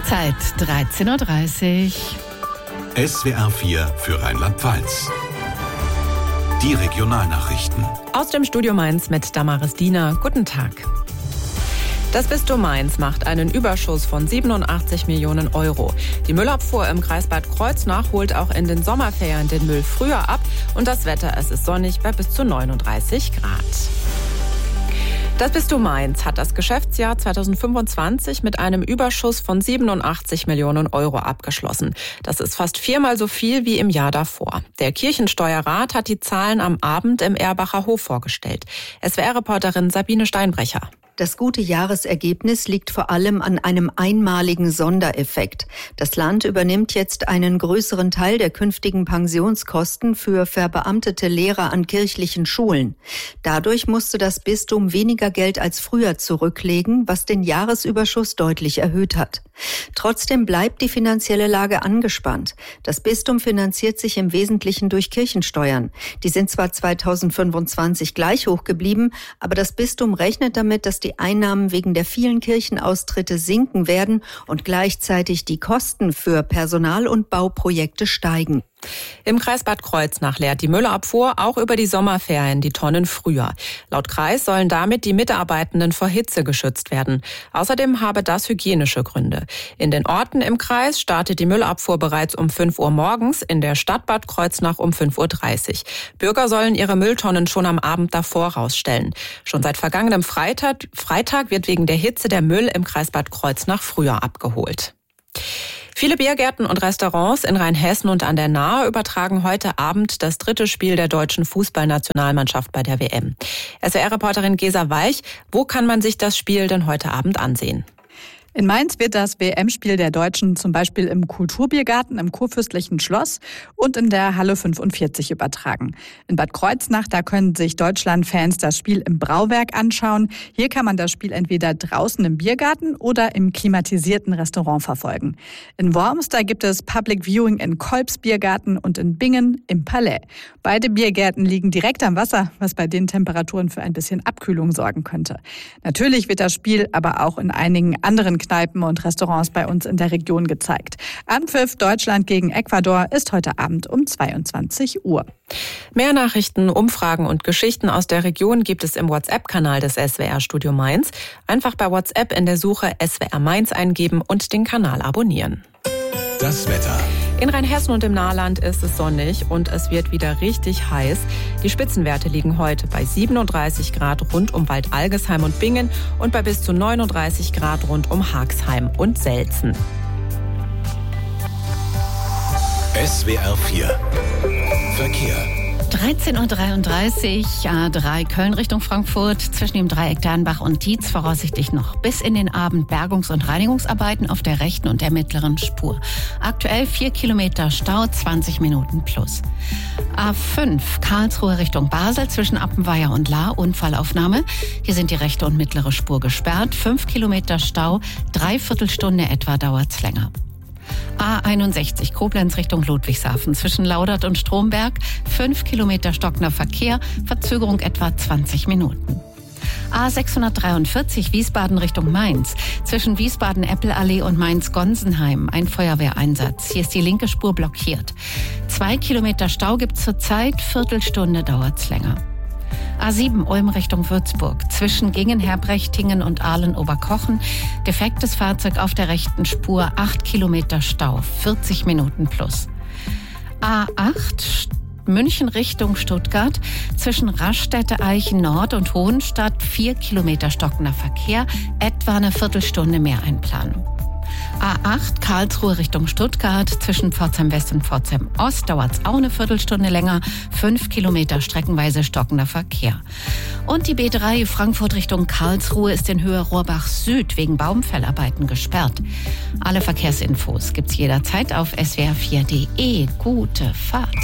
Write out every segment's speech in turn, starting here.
Die Zeit 13.30 Uhr. SWR 4 für Rheinland-Pfalz. Die Regionalnachrichten. Aus dem Studio Mainz mit Damaris Diener. Guten Tag. Das Bistum Mainz macht einen Überschuss von 87 Millionen Euro. Die Müllabfuhr im Kreis Bad Kreuznach holt auch in den Sommerferien den Müll früher ab. Und das Wetter, es ist sonnig bei bis zu 39 Grad. Das Bistum Mainz hat das Geschäftsjahr 2025 mit einem Überschuss von 87 Millionen Euro abgeschlossen. Das ist fast viermal so viel wie im Jahr davor. Der Kirchensteuerrat hat die Zahlen am Abend im Erbacher Hof vorgestellt. SWR-Reporterin Sabine Steinbrecher. Das gute Jahresergebnis liegt vor allem an einem einmaligen Sondereffekt. Das Land übernimmt jetzt einen größeren Teil der künftigen Pensionskosten für verbeamtete Lehrer an kirchlichen Schulen. Dadurch musste das Bistum weniger Geld als früher zurücklegen, was den Jahresüberschuss deutlich erhöht hat. Trotzdem bleibt die finanzielle Lage angespannt. Das Bistum finanziert sich im Wesentlichen durch Kirchensteuern. Die sind zwar 2025 gleich hoch geblieben, aber das Bistum rechnet damit, dass die Einnahmen wegen der vielen Kirchenaustritte sinken werden und gleichzeitig die Kosten für Personal- und Bauprojekte steigen. Im Kreis Bad Kreuznach leert die Müllabfuhr auch über die Sommerferien die Tonnen früher. Laut Kreis sollen damit die Mitarbeitenden vor Hitze geschützt werden. Außerdem habe das hygienische Gründe. In den Orten im Kreis startet die Müllabfuhr bereits um 5 Uhr morgens, in der Stadt Bad Kreuznach um 5.30 Uhr. Bürger sollen ihre Mülltonnen schon am Abend davor rausstellen. Schon seit vergangenem Freitag wird wegen der Hitze der Müll im Kreis Bad Kreuznach früher abgeholt. Viele Biergärten und Restaurants in Rheinhessen und an der Nahe übertragen heute Abend das 3. Spiel der deutschen Fußballnationalmannschaft bei der WM. SWR-Reporterin Gesa Weich, wo kann man sich das Spiel denn heute Abend ansehen? In Mainz wird das WM-Spiel der Deutschen zum Beispiel im Kulturbiergarten im Kurfürstlichen Schloss und in der Halle 45 übertragen. In Bad Kreuznach, da können sich Deutschland-Fans das Spiel im Brauwerk anschauen. Hier kann man das Spiel entweder draußen im Biergarten oder im klimatisierten Restaurant verfolgen. In Worms, da gibt es Public Viewing in Kolbs Biergarten und in Bingen im Palais. Beide Biergärten liegen direkt am Wasser, was bei den Temperaturen für ein bisschen Abkühlung sorgen könnte. Natürlich wird das Spiel aber auch in einigen anderen Kneipen und Restaurants bei uns in der Region gezeigt. Anpfiff Deutschland gegen Ecuador ist heute Abend um 22 Uhr. Mehr Nachrichten, Umfragen und Geschichten aus der Region gibt es im WhatsApp-Kanal des SWR Studio Mainz. Einfach bei WhatsApp in der Suche SWR Mainz eingeben und den Kanal abonnieren. Das Wetter. In Rheinhessen und im Nahland ist es sonnig und es wird wieder richtig heiß. Die Spitzenwerte liegen heute bei 37 Grad rund um Waldalgesheim und Bingen und bei bis zu 39 Grad rund um Haagsheim und Selzen. SWR 4 Verkehr. 13.33 Uhr, A3 Köln Richtung Frankfurt, zwischen dem Dreieck Dernbach und Dietz voraussichtlich noch bis in den Abend Bergungs- und Reinigungsarbeiten auf der rechten und der mittleren Spur. Aktuell 4 Kilometer Stau, 20 Minuten plus. A5 Karlsruhe Richtung Basel, zwischen Appenweier und Lahr, Unfallaufnahme. Hier sind die rechte und mittlere Spur gesperrt, 5 Kilometer Stau, 3/4 Stunde etwa dauert's länger. A61 Koblenz Richtung Ludwigshafen, zwischen Laudert und Stromberg, 5 Kilometer stockender Verkehr, Verzögerung etwa 20 Minuten. A643 Wiesbaden Richtung Mainz, zwischen Wiesbaden-Eppelallee und Mainz-Gonsenheim, ein Feuerwehreinsatz. Hier ist die linke Spur blockiert. 2 Kilometer Stau gibt's zurzeit, Viertelstunde dauert's länger. A7 Ulm Richtung Würzburg, zwischen Gingen-Herbrechtingen und Ahlen-Oberkochen, defektes Fahrzeug auf der rechten Spur, 8 Kilometer Stau, 40 Minuten plus. A8 München Richtung Stuttgart, zwischen Raststätte, Eichen Nord und Hohenstadt, 4 Kilometer stockender Verkehr, etwa eine Viertelstunde mehr einplanen. A8 Karlsruhe Richtung Stuttgart, zwischen Pforzheim West und Pforzheim Ost dauert es auch eine Viertelstunde länger, 5 Kilometer streckenweise stockender Verkehr. Und die B3 Frankfurt Richtung Karlsruhe ist in Höhe Rohrbach Süd wegen Baumfellarbeiten gesperrt. Alle Verkehrsinfos gibt's jederzeit auf swr4.de. Gute Fahrt.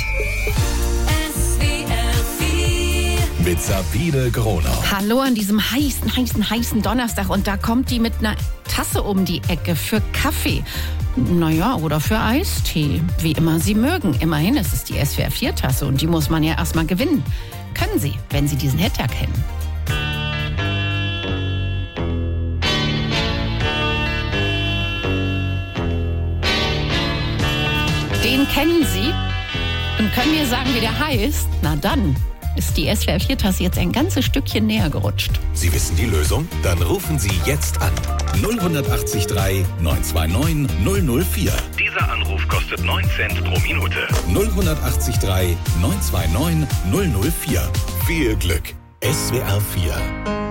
Mit Sabine Gronau. Hallo an diesem heißen Donnerstag. Und da kommt die mit einer Tasse um die Ecke für Kaffee. Naja, oder für Eistee. Wie immer Sie mögen. Immerhin ist es die SWR4-Tasse und die muss man ja erstmal gewinnen. Können Sie, wenn Sie diesen Hit erkennen. Den kennen Sie? Und können wir sagen, wie der heißt? Na dann ist die SWR 4-Tasse jetzt ein ganzes Stückchen näher gerutscht. Sie wissen die Lösung? Dann rufen Sie jetzt an. 0180 3 929 004. Dieser Anruf kostet 9 Cent pro Minute. 0180 3 929 004. Viel Glück. SWR 4.